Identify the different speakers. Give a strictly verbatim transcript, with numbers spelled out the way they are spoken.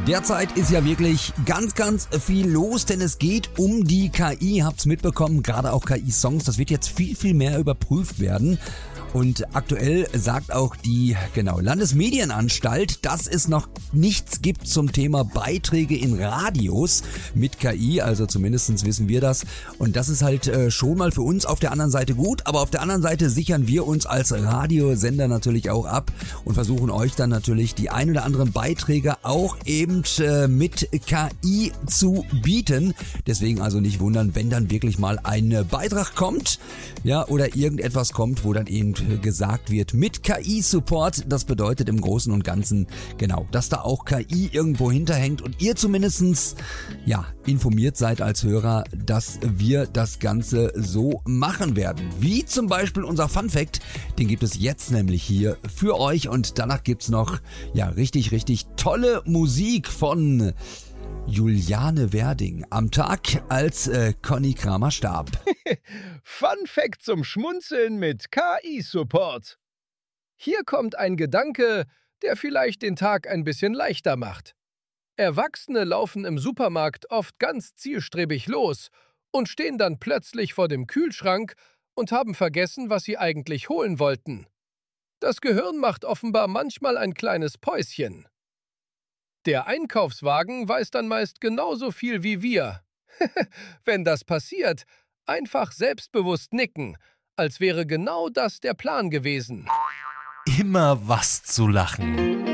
Speaker 1: Derzeit ist ja wirklich ganz, ganz viel los, denn es geht um die K I, habt's mitbekommen, gerade auch K I-Songs, das wird jetzt viel, viel mehr überprüft werden. Und aktuell sagt auch die genau Landesmedienanstalt, dass es noch nichts gibt zum Thema Beiträge in Radios mit K I, also zumindest wissen wir das. Und das ist halt äh, schon mal für uns auf der anderen Seite gut, aber auf der anderen Seite sichern wir uns als Radiosender natürlich auch ab und versuchen euch dann natürlich die ein oder anderen Beiträge auch eben äh, mit K I zu bieten. Deswegen also nicht wundern, wenn dann wirklich mal ein Beitrag kommt, ja, oder irgendetwas kommt, wo dann eben gesagt wird mit K I-Support. Das bedeutet im Großen und Ganzen genau, dass da auch K I irgendwo hinterhängt und ihr zumindestens ja informiert seid als Hörer, dass wir das Ganze so machen werden. Wie zum Beispiel unser Fun Fact, den gibt es jetzt nämlich hier für euch und danach gibt's noch ja richtig, richtig tolle Musik von Juliane Werding am Tag, als äh, Conny Kramer starb.
Speaker 2: Fun Fact zum Schmunzeln mit K I-Support. Hier kommt ein Gedanke, der vielleicht den Tag ein bisschen leichter macht. Erwachsene laufen im Supermarkt oft ganz zielstrebig los und stehen dann plötzlich vor dem Kühlschrank und haben vergessen, was sie eigentlich holen wollten. Das Gehirn macht offenbar manchmal ein kleines Päuschen. Der Einkaufswagen weiß dann meist genauso viel wie wir. Wenn das passiert, einfach selbstbewusst nicken, als wäre genau das der Plan gewesen.
Speaker 3: Immer was zu lachen.